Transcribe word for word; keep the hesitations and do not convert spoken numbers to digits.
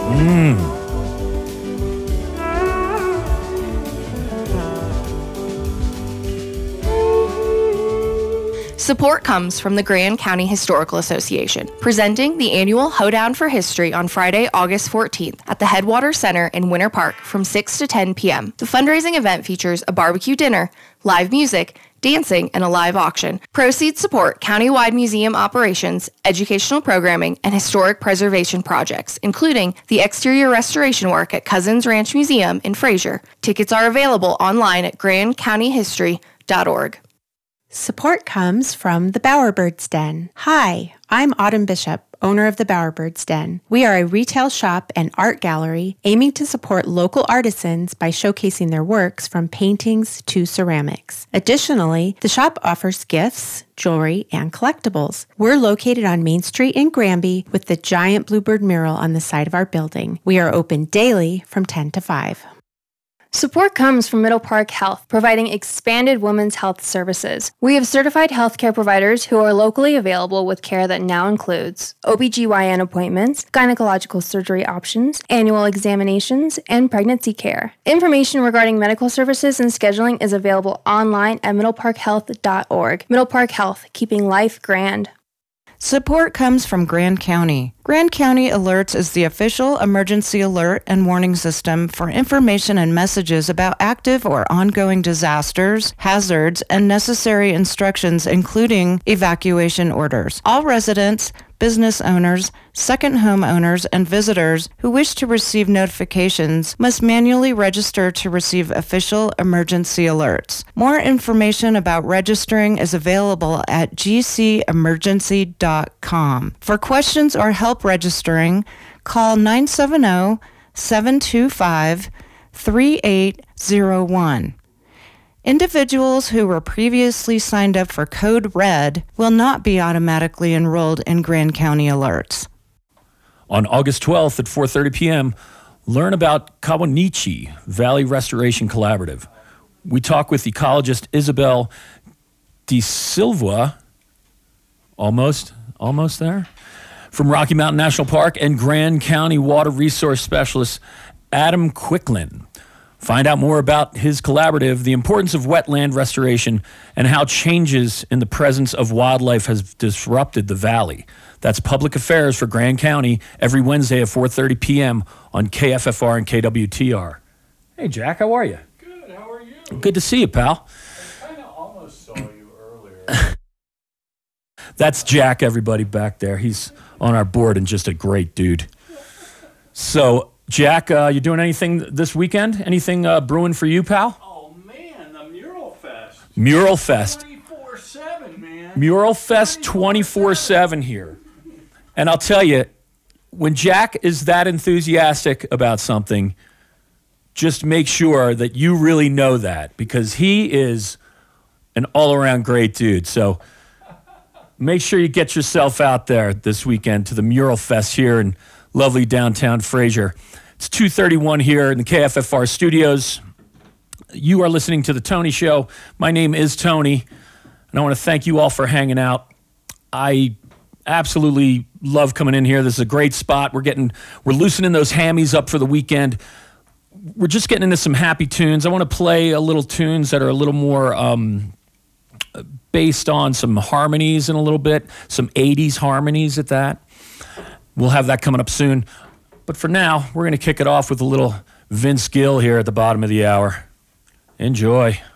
Mmm. Support comes from the Grand County Historical Association, presenting the annual Hoedown for History on Friday, August fourteenth at the Headwaters Center in Winter Park from six to ten p.m. The fundraising event features a barbecue dinner, live music, dancing, and a live auction. Proceeds support countywide museum operations, educational programming, and historic preservation projects, including the exterior restoration work at Cousins Ranch Museum in Fraser. Tickets are available online at grand county history dot org. Support comes from the Bowerbirds Den. Hi, I'm Autumn Bishop, owner of the Bowerbirds Den. We are a retail shop and art gallery aiming to support local artisans by showcasing their works from paintings to ceramics. Additionally, the shop offers gifts, jewelry, and collectibles. We're located on Main Street in Granby with the giant bluebird mural on the side of our building. We are open daily from ten to five. Support comes from Middle Park Health, providing expanded women's health services. We have certified healthcare providers who are locally available with care that now includes O B G Y N appointments, gynecological surgery options, annual examinations, and pregnancy care. Information regarding medical services and scheduling is available online at middle park health dot org. Middle Park Health, keeping life grand. Support comes from Grand County. Grand County Alerts is the official emergency alert and warning system for information and messages about active or ongoing disasters, hazards, and necessary instructions, including evacuation orders. All residents, business owners, second home owners, and visitors who wish to receive notifications must manually register to receive official emergency alerts. More information about registering is available at g c emergency dot com. For questions or help registering, call nine seven zero, seven two five, three eight zero one. Individuals who were previously signed up for Code Red will not be automatically enrolled in Grand County Alerts. On August twelfth at four thirty p.m., learn about Kawanichi Valley Restoration Collaborative. We talk with ecologist Isabel De Silva, almost, almost there, from Rocky Mountain National Park, and Grand County Water Resource Specialist Adam Quicklin. Find out more about his collaborative, the importance of wetland restoration, and how changes in the presence of wildlife has disrupted the valley. That's Public Affairs for Grand County every Wednesday at four thirty p.m. on K F F R and K W T R. Hey, Jack, how are you? Good, how are you? Good to see you, pal. I kind of almost saw you earlier. That's Jack, everybody back there. He's on our board and just a great dude. So, Jack, uh, you doing anything this weekend? Anything uh, brewing for you, pal? Oh, man, the Mural Fest. Mural Fest. twenty-four seven, man. Mural Fest twenty-four seven here. And I'll tell you, when Jack is that enthusiastic about something, just make sure that you really know that, because he is an all-around great dude. So make sure you get yourself out there this weekend to the Mural Fest here in lovely downtown Fraser. It's two thirty-one here in the K F F R studios. You are listening to The Tony Show. My name is Tony, and I want to thank you all for hanging out. I absolutely love coming in here. This is a great spot. We're getting, we're loosening those hammies up for the weekend. We're just getting into some happy tunes. I want to play a little tunes that are a little more um, based on some harmonies in a little bit, some eighties harmonies at that. We'll have that coming up soon. But for now, we're going to kick it off with a little Vince Gill here at the bottom of the hour. Enjoy.